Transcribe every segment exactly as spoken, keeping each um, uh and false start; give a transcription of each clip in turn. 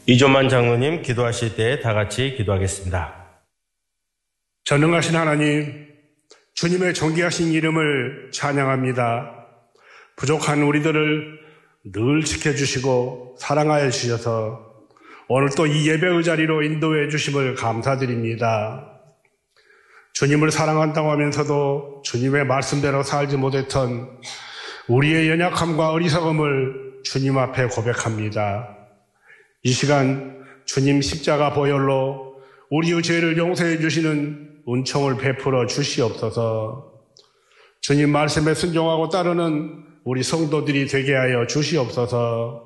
이조만 장로님 기도하실 때 다 같이 기도하겠습니다. 전능하신 하나님, 주님의 존귀하신 이름을 찬양합니다. 부족한 우리들을 늘 지켜주시고 사랑하여 주셔서 오늘 또 이 예배의 자리로 인도해 주심을 감사드립니다. 주님을 사랑한다고 하면서도 주님의 말씀대로 살지 못했던 우리의 연약함과 어리석음을 주님 앞에 고백합니다. 이 시간 주님 십자가 보혈로 우리의 죄를 용서해 주시는 은총을 베풀어 주시옵소서. 주님 말씀에 순종하고 따르는 우리 성도들이 되게 하여 주시옵소서.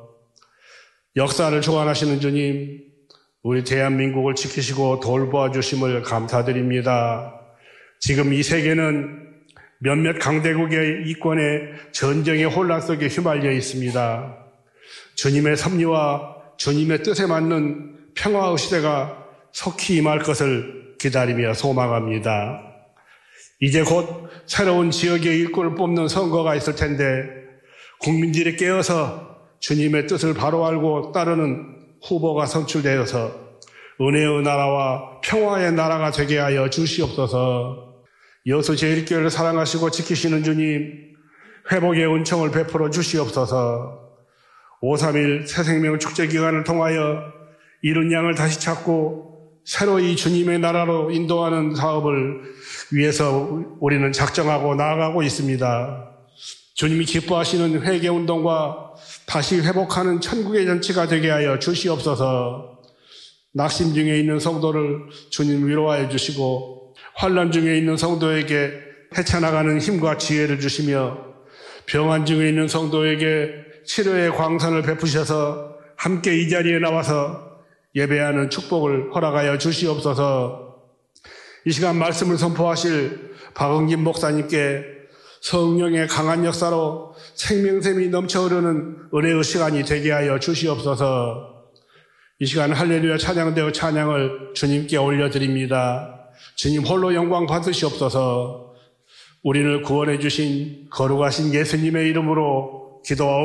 역사를 주관하시는 주님, 우리 대한민국을 지키시고 돌보아 주심을 감사드립니다. 지금 이 세계는 몇몇 강대국의 이권에 전쟁의 혼란 속에 휘말려 있습니다. 주님의 섭리와 주님의 뜻에 맞는 평화의 시대가 속히 임할 것을 기다리며 소망합니다. 이제 곧 새로운 지역의 일꾼을 뽑는 선거가 있을 텐데 국민들이 깨어서 주님의 뜻을 바로 알고 따르는 후보가 선출되어서 은혜의 나라와 평화의 나라가 되게 하여 주시옵소서. 여수 제일교회를 사랑하시고 지키시는 주님, 회복의 은총을 베풀어 주시옵소서. 오삼일 새생명 축제 기간을 통하여 잃은 양을 다시 찾고 새로이 주님의 나라로 인도하는 사업을 위해서 우리는 작정하고 나아가고 있습니다. 주님이 기뻐하시는 회개운동과 다시 회복하는 천국의 잔치가 되게 하여 주시옵소서. 낙심 중에 있는 성도를 주님 위로하여 주시고 환난 중에 있는 성도에게 헤쳐나가는 힘과 지혜를 주시며 병환 중에 있는 성도에게 치료의 광선을 베푸셔서 함께 이 자리에 나와서 예배하는 축복을 허락하여 주시옵소서. 이 시간 말씀을 선포하실 박은김 목사님께 성령의 강한 역사로 생명샘이 넘쳐 흐르는 은혜의 시간이 되게 하여 주시옵소서. 이 시간 할렐루야 찬양되어 찬양을 주님께 올려드립니다. 주님 홀로 영광 받으시옵소서. 우리를 구원해 주신 거룩하신 예수님의 이름으로 기도하옵나이다.